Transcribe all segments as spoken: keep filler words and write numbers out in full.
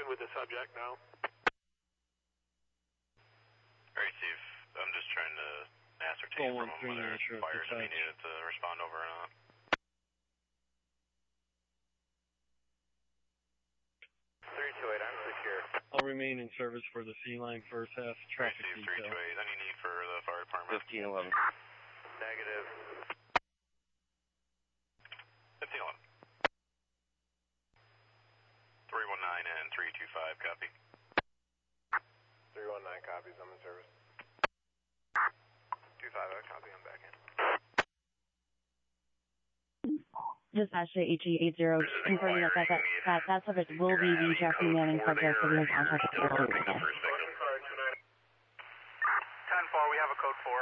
in with the subject now. Alright, Steve. I'm just trying to ascertain from him whether fires if he needed to respond over or not. three two eight, I'm secure. I'll remain in service for the C-line first half traffic Steve, detail. three two eight, any need for the fire department? fifteen eleven. Negative. fifteen eleven. three one nine and three two five, copy. three one nine copies, I'm in service. two five zero, copy, I'm back in. Dispatch to H E eight zero, confirming that that, that, that, that subject will be the Jeffrey Manning subject for the contact ten four, we have a code four.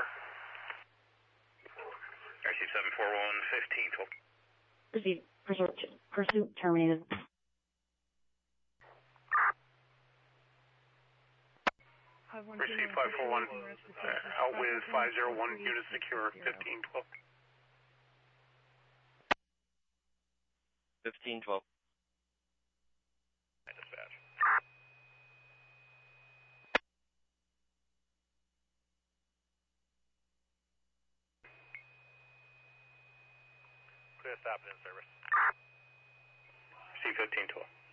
R C seven four one, fifteen twelve. Proceed, pursuit, pursuit terminated. Receive five four one, uh, out with five zero one, unit secure, fifteen twelve. fifteen twelve. Dispatch. Clear, stop it in service. C fifteen twelve.